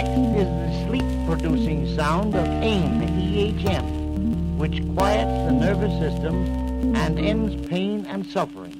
is the sleep-producing sound of AIM, E-H-M, which quiets the nervous system and ends pain and suffering.